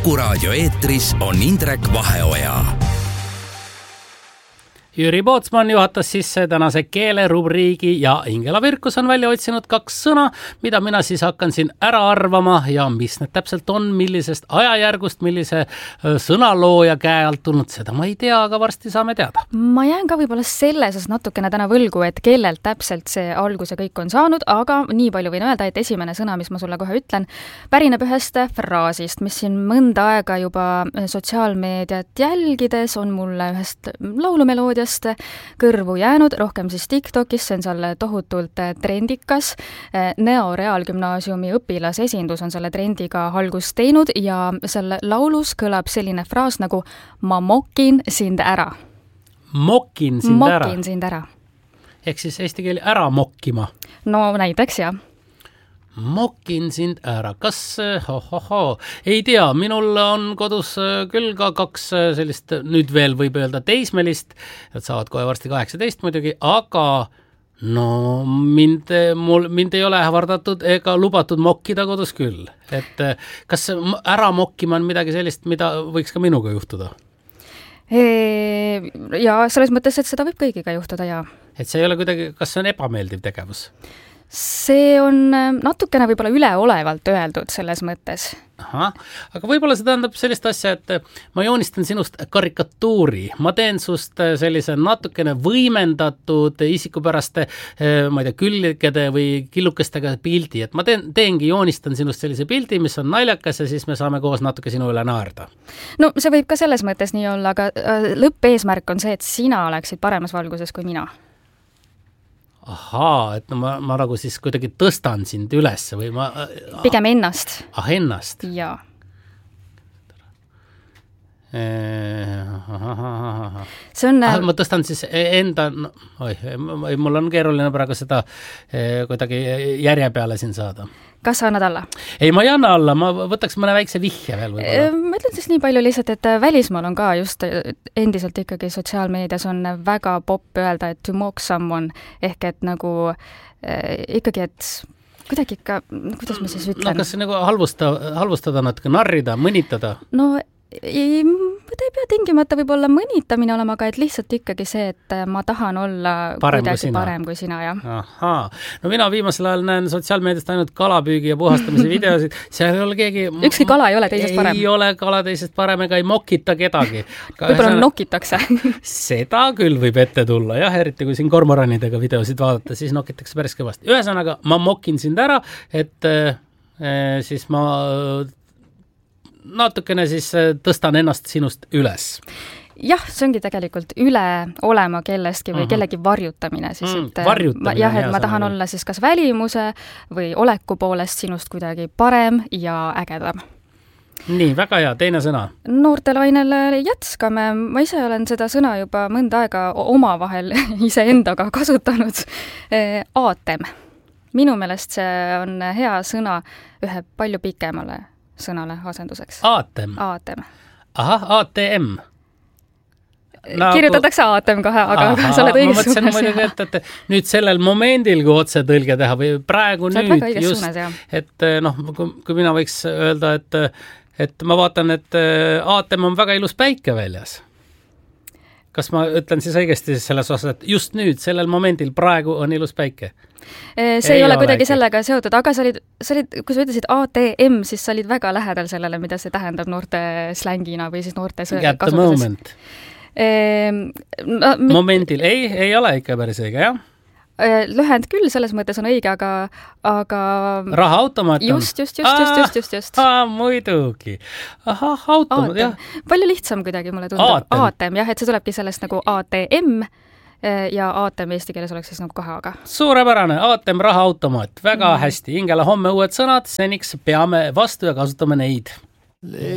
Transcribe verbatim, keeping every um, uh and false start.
Kuku raadio eetris on Indrek Vaheoja. Jüri Pootsman juhatas sisse tänase keelerubriigi ja Ingela Virkus on välja otsinud kaks sõna, mida mina siis hakkan siin ära arvama ja mis need täpselt on, millisest ajajärgust, millise sõnalooja käe alt tulnud, seda ma ei tea, aga varsti saame teada. Ma jään ka võib-olla selles natukene täna võlgu, et kellelt täpselt see alguse kõik on saanud, aga nii palju võin öelda, et esimene sõna, mis ma sulle kohe ütlen, pärineb ühest fraasist, mis siin mõnda aega juba sotsiaalmeediat jälgides on mulle ühest laulumeloodiast kõrvu jäänud, rohkem siis TikTokis, see on seal tohutult trendikas. Neo Reaalgümnaasiumi õpilasesindus on selle trendiga algust teinud ja selle laulus kõlab selline fraas nagu ma mokin sind ära. Mokin sind mokin ära? Mokin sind ära. Ehk siis eesti keeli ära mokkima? No näiteks, jah. Mokin sind ära. Kas, hohoho, ei tea, minul on kodus küll ka kaks sellist, nüüd veel võib öelda teismelist, et saavad kohe varsti kaheksateist muidugi, aga no mind, mul, mind ei ole ähvardatud ega lubatud mokkida kodus küll. Et kas ära mokkima on midagi sellist, mida võiks ka minuga juhtuda? Ja selles mõttes, et seda võib kõigiga juhtuda, jaa. Et see ei ole kuidagi, kas see on ebameeldiv tegevus? See on natukene võib-olla üleolevalt öeldud selles mõttes. Aha, aga võib-olla see tähendab sellist asja, et ma joonistan sinust karikatuuri. Ma teen sust sellise natukene võimendatud isikupäraste, ma ei tea, külgede või killukestega pildi. Et ma teen, teengi, joonistan sinust sellise pildi, mis on naljakas ja siis me saame koos natuke sinu üle naerda. No see võib ka selles mõttes nii olla, aga lõppeesmärk on see, et sina oleksid paremas valguses kui mina. Ahaa, et no ma, ma nagu siis kuidagi tõstan sind üles või ma... Pigem ennast. Ah, ennast? Jaa. See on... Ah, ma tõstan siis enda... No, oi, mul on keeruline praegu seda kuidagi järje peale siin saada. Kas sa annad alla? Ei, ma ei anna alla, ma võtaks mõne väikse vihje veel võib-olla. Ma ütlen siis nii palju lihtsalt, et välismaal on ka just endiselt ikkagi sotsiaalmeedias on väga popp öelda, et to mock someone, ehk et nagu ikkagi, et kuidagi ikka, kuidas ma siis ütlen? No kas nagu halvusta, halvustada natuke, narrida, mõnitada? No ei, ta ei pea tingimata võib-olla mõnitamine olema, aga et lihtsalt ikkagi see, et ma tahan olla parem kuidagi kui parem kui sina, jah. Ahaa. No mina viimasel ajal näen sotsiaalmeediast ainult kalapüügi ja puhastamise videosid. Seal ei ole keegi... Ükski kala ei ole teisest parem. Ei ole kala teisest parem ega ei mokita kedagi. Võib-olla nokitakse. Seda küll võib ette tulla, jah, eriti kui siin kormoranidega videosid vaadata, siis nokitakse päris kõvasti. Ühesõnaga, ma mokin sind ära, et äh, siis ma... natukene siis tõstan ennast sinust üles. Jah, see ongi tegelikult üle olema kellestki või uh-huh. kellegi varjutamine. Siis, et, mm, varjutamine. Jah, et ma tahan olla siis kas välimuse või oleku poolest sinust kuidagi parem ja ägedam. Nii, väga hea, teine sõna. Noortelainele jätskame. Ma ise olen seda sõna juba mõnda aega oma vahel iseendaga kasutanud. Aatem. Minu meelest see on hea sõna ühe palju pikemale sõnale asenduseks. Aatem? Aatem. Ahah, A T M. Nagu... Kirjutatakse aatem kohe, aga Aha, sa oled õiges suunas. Ma mõtlesin, et, et nüüd sellel momendil, kui otse tõlge teha või praegu sa nüüd just, suunas, et noh, kui, kui mina võiks öelda, et, et ma vaatan, et aatem on väga ilus päike väljas. Kas ma ütlen siis õigesti selles osas, et just nüüd, sellel momendil praegu on ilus päike? See ei, ei ole kuidagi äkki sellega seotud, aga sa olid, sa olid, kui sa ütlesid A T M, siis sa olid väga lähedal sellele, mida see tähendab noorte slängina või siis noorte kasutuses. At the moment. Ehm, no, momendil. Ei, ei ole ikka päris õige, jah? Lühend küll, selles mõttes on õige, aga... aga... Rahaautomaat on? Just, just, just, just, just, just, just. Aa, muidugi. Ahah, automaat, jah. Palju lihtsam kuidagi mulle tundub. Aatem. Aatem, jah, et see tulebki sellest nagu A T M ja aatem eesti keeles oleks siis nagu kahe aga. Suurepärane, aatem, rahaautomaat. Väga mm. hästi. Ingela, homme uued sõnad, seniks peame vastu ja kasutame neid.